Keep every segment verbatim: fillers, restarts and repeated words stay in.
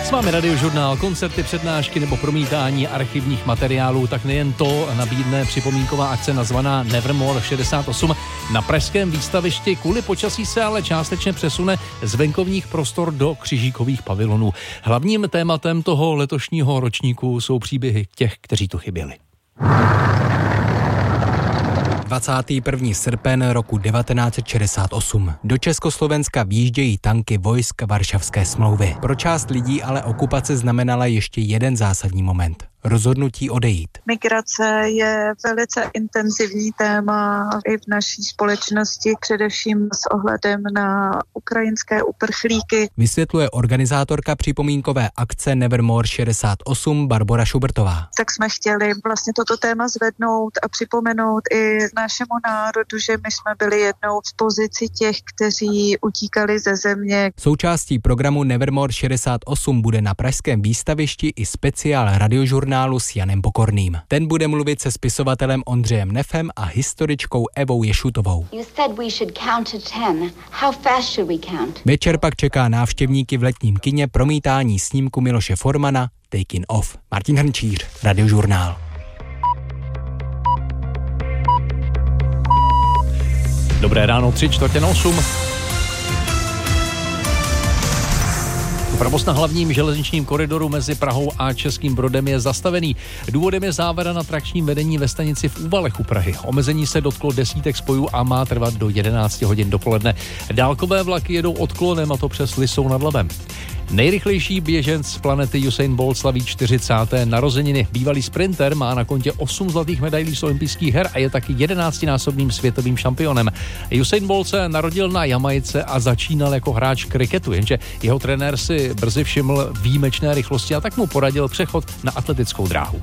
S vámi Radiožurnál, koncerty, přednášky nebo promítání archivních materiálů, tak nejen to nabídne připomínková akce nazvaná Nevermore šedesát osm. Na pražském výstavišti kvůli počasí se ale částečně přesune z venkovních prostor do křižíkových pavilonů. Hlavním tématem toho letošního ročníku jsou příběhy těch, kteří tu chyběli. dvacátého prvního srpen roku devatenáct set šedesát osm. Do Československa vjíždějí tanky vojsk Varšavské smlouvy. Pro část lidí ale okupace znamenala ještě jeden zásadní moment. Rozhodnutí odejít. Migrace je velice intenzivní téma i v naší společnosti, především s ohledem na ukrajinské uprchlíky. Vysvětluje organizátorka připomínkové akce Nevermore šedesát osm Barbora Šubertová. Tak jsme chtěli vlastně toto téma zvednout a připomenout i našemu národu, že my jsme byli jednou v pozici těch, kteří utíkali ze země. Součástí programu Nevermore šedesát osm bude na pražském výstavišti i speciál Radiožurnál s Janem Pokorným. Ten bude mluvit se spisovatelem Ondřejem Nefem a historičkou Evou Ješutovou. Večer pak čeká návštěvníky v letním kině promítání snímku Miloše Formana Taking Off. Martin Hrnčíř, Radiožurnál. Dobré ráno, tři čtvrtě na osm. Provoz na hlavním železničním koridoru mezi Prahou a Českým Brodem je zastavený. Důvodem je závada na trakčním vedení ve stanici v Úvalech u Prahy. Omezení se dotklo desítek spojů a má trvat do jedenácti hodin dopoledne. Dálkové vlaky jedou odklonem, a to přes Lisou nad Labem. Nejrychlejší běženc planety Usain Bolt slaví čtyřicáté narozeniny. Bývalý sprinter má na kontě osm zlatých medailí z olympijských her a je taky jedenáctinásobným světovým šampionem. Usain Bolt se narodil na Jamajce a začínal jako hráč kriketu, jenže jeho trenér si brzy všiml výjimečné rychlosti a tak mu poradil přechod na atletickou dráhu.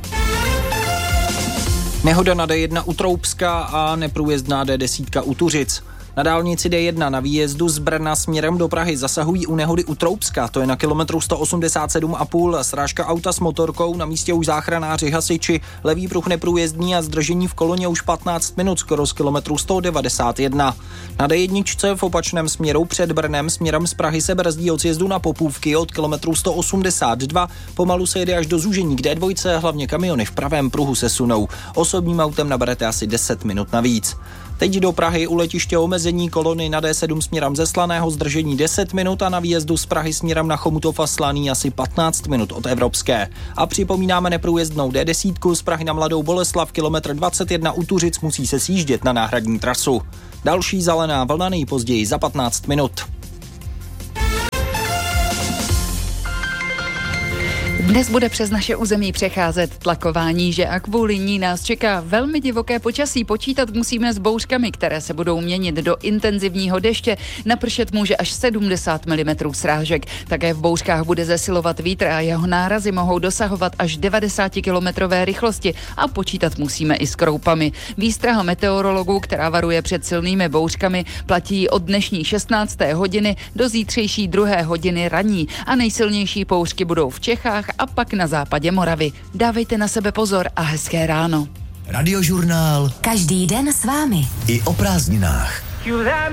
Nehoda na D jedna u Troubska a neprůjezdná D deset u Tuřic. Na dálnici D jedna na výjezdu z Brna směrem do Prahy zasahují u nehody u Troubska, to je na kilometru sto osmdesát sedm a půl, srážka auta s motorkou, na místě už záchranáři, hasiči, levý pruh neprůjezdný a zdržení v koloně už patnáct minut, skoro z kilometru sto devadesát jedna. Na D jedna v opačném směru před Brnem směrem z Prahy se brzdí od sjezdu na Popůvky od kilometru sto osmdesát dva, pomalu se jede až do zúžení k D dva, hlavně kamiony v pravém pruhu se sunou. Osobním autem naberete asi deset minut navíc. Teď do Prahy u letiště omezení kolony na D sedm směrem ze Slaného, zdržení deset minut a na výjezdu z Prahy směrem na Chomutov a Slaný asi patnáct minut od Evropské. A připomínáme neprůjezdnou D deset z Prahy na Mladou Boleslav, kilometr dvacet jedna u Tuřic, musí se sjíždět na náhradní trasu. Další zelená vlna nejpozději za patnáct minut. Dnes bude přes naše území přecházet tlaková níže a kvůli ní nás čeká velmi divoké počasí. Počítat musíme s bouřkami, které se budou měnit do intenzivního deště. Napršet může až sedmdesát milimetrů srážek. Také v bouřkách bude zesilovat vítr a jeho nárazy mohou dosahovat až devadesátikilometrové rychlosti a počítat musíme i s kroupami. Výstraha meteorologů, která varuje před silnými bouřkami, platí od dnešní šestnácté hodiny do zítřejší druhé hodiny ranní a nejsilnější bouřky budou v Čechách a pak na západě Moravy. Dávejte na sebe pozor a hezké ráno. Radiožurnál. Každý den s vámi. I o prázdninách.